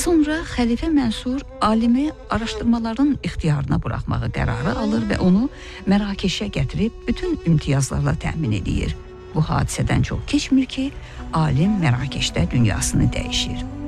sonra xəlifə Mənsur alimi araşdırmaların ixtiyarına buraxmağı qərarı alır və onu Mərakeşə gətirib bütün imtiyazlarla təmin edir. Bu hadisədən çox keçmir ki, alim Mərakeşdə dünyasını dəyişir.